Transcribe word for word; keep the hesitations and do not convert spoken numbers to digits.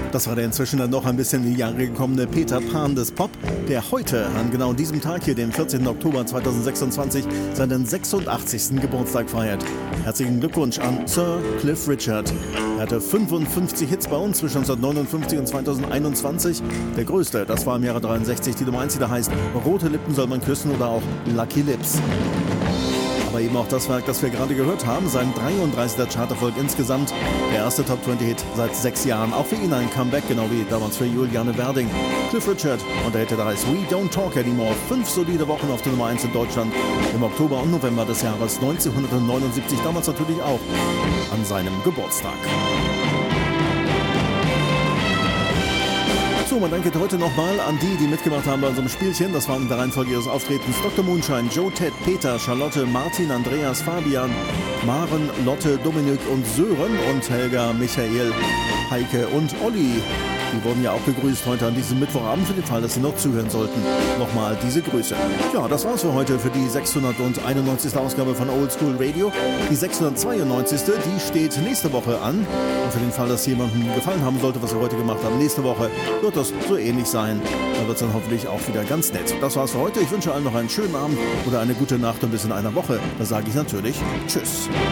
Das war der inzwischen dann noch ein bisschen in die Jahre gekommene Peter Pan des Pop, der heute an genau diesem Tag hier, dem vierzehnten Oktober zweitausendsechsundzwanzig, seinen sechsundachtzigsten Geburtstag feiert. Herzlichen Glückwunsch an Sir Cliff Richard. Er hatte fünfundfünfzig Hits bei uns zwischen neunzehnhundertneunundfünfzig und zweitausendeinundzwanzig. Der größte, das war im Jahre dreiundsechzig, die Nummer eins, die da heißt Rote Lippen soll man küssen oder auch Lucky Lips. Aber eben auch das Werk, das wir gerade gehört haben, sein dreiunddreißigster Charterfolg insgesamt. Der erste Top zwanzig Hit seit sechs Jahren. Auch für ihn ein Comeback, genau wie damals für Juliane Werding. Cliff Richard und der Hit, der heißt We Don't Talk Anymore. Fünf solide Wochen auf der Nummer eins in Deutschland im Oktober und November des Jahres neunzehnhundertneunundsiebzig. Damals natürlich auch an seinem Geburtstag. So, man danke heute nochmal an die, die mitgemacht haben bei unserem Spielchen. Das waren in der Reihenfolge ihres Auftretens Doktor Moonshine, Joe, Ted, Peter, Charlotte, Martin, Andreas, Fabian, Maren, Lotte, Dominik und Sören und Helga, Michael, Heike und Olli. Die wurden ja auch begrüßt heute an diesem Mittwochabend, für den Fall, dass Sie noch zuhören sollten. Nochmal diese Grüße. Ja, das war's für heute, für die sechshunderteinundneunzigste Ausgabe von Old School Radio. Die sechshundertzweiundneunzigste, die steht nächste Woche an. Und für den Fall, dass jemandem gefallen haben sollte, was wir heute gemacht haben, nächste Woche wird das so ähnlich sein. Da wird es dann hoffentlich auch wieder ganz nett. Das war's für heute. Ich wünsche allen noch einen schönen Abend oder eine gute Nacht und bis in einer Woche. Da sage ich natürlich Tschüss.